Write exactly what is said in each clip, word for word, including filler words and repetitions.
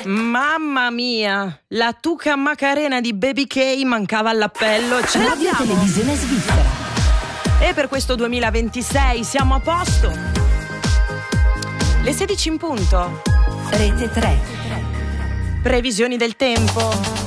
Mamma mia, la Tuca Macarena di Baby K mancava all'appello. Ce Radio l'abbiamo. Televisione Svizzera. E per questo duemilaventisei siamo a posto. Le sedici in punto. Rete tre. Previsioni del tempo.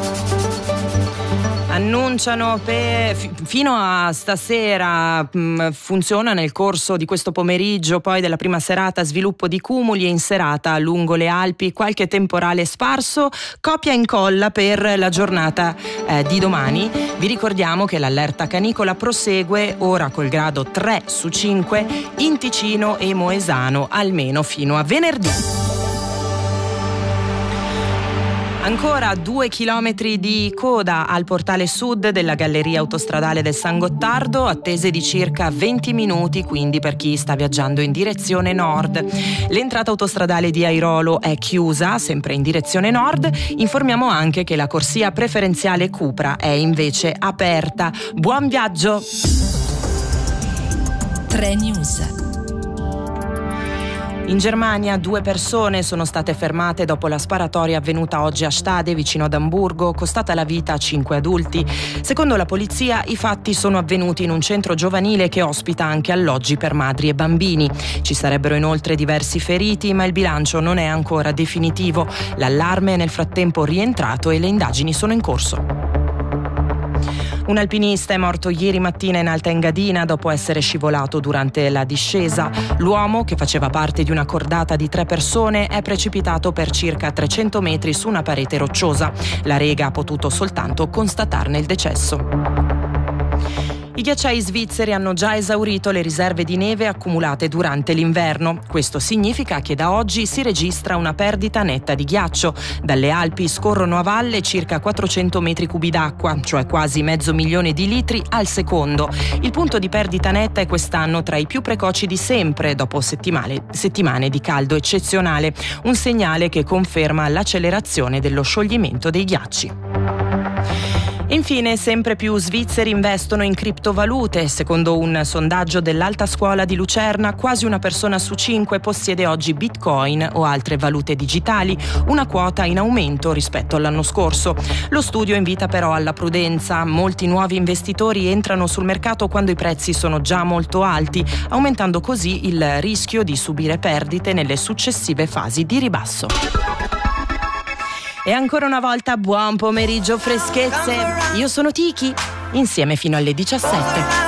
Annunciano per, fino a stasera mh, funziona nel corso di questo pomeriggio, poi della prima serata, sviluppo di cumuli, e in serata lungo le Alpi qualche temporale sparso, copia e incolla per la giornata eh, di domani. Vi ricordiamo che l'allerta canicola prosegue ora col grado tre su cinque in Ticino e Moesano, almeno fino a venerdì. Ancora due chilometri di coda al portale sud della galleria autostradale del San Gottardo, attese di circa venti minuti, quindi per chi sta viaggiando in direzione nord. L'entrata autostradale di Airolo è chiusa, sempre in direzione nord. Informiamo anche che la corsia preferenziale Cupra è invece aperta. Buon viaggio! tre News. In Germania due persone sono state fermate dopo la sparatoria avvenuta oggi a Stade, vicino ad Amburgo, costata la vita a cinque adulti. Secondo la polizia, i fatti sono avvenuti in un centro giovanile che ospita anche alloggi per madri e bambini. Ci sarebbero inoltre diversi feriti, ma il bilancio non è ancora definitivo. L'allarme è nel frattempo rientrato e le indagini sono in corso. Un alpinista è morto ieri mattina in Alta Engadina dopo essere scivolato durante la discesa. L'uomo, che faceva parte di una cordata di tre persone, è precipitato per circa trecento metri su una parete rocciosa. La Rega ha potuto soltanto constatarne il decesso. I ghiacciai svizzeri hanno già esaurito le riserve di neve accumulate durante l'inverno. Questo significa che da oggi si registra una perdita netta di ghiaccio. Dalle Alpi scorrono a valle circa quattrocento metri cubi d'acqua, cioè quasi mezzo milione di litri al secondo. Il punto di perdita netta è quest'anno tra i più precoci di sempre, dopo settimane, settimane di caldo eccezionale. Un segnale che conferma l'accelerazione dello scioglimento dei ghiacci. Infine, sempre più svizzeri investono in criptovalute. Secondo un sondaggio dell'Alta Scuola di Lucerna, quasi una persona su cinque possiede oggi Bitcoin o altre valute digitali, una quota in aumento rispetto all'anno scorso. Lo studio invita però alla prudenza. Molti nuovi investitori entrano sul mercato quando i prezzi sono già molto alti, aumentando così il rischio di subire perdite nelle successive fasi di ribasso. E ancora una volta buon pomeriggio freschezze. Io sono Tiki, insieme fino alle diciassette.